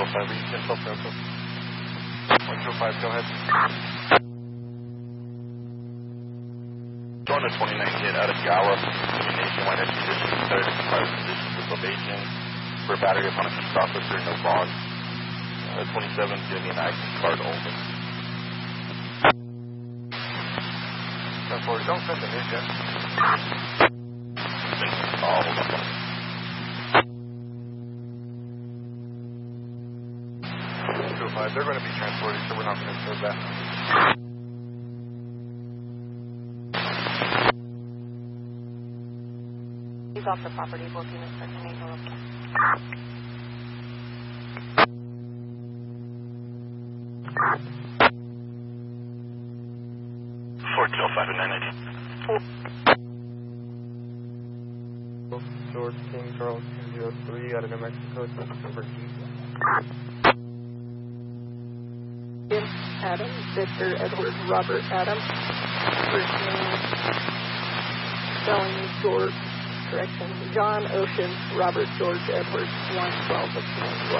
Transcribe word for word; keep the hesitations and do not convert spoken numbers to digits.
oh five, are you ten twelve Delta? one oh five, go ahead. Going to twenty-nine, get out of Gala, nationwide expedition, started to five positions of elevation for battery upon a peace officer, no fog. Uh, twenty-seven, give me an I D card only. ten four, don't send the news yet. Oh, hold on. two oh five, they're going to be transported, so we're not going to serve that. He's off the property, both units are ten eight. four two oh five and nine ninety. George King, Charles two oh three out of New Mexico, over Jim Adam, Victor Edward Robert Adam, first name spelling George, correction, John Ocean Robert George Edward, one twelve of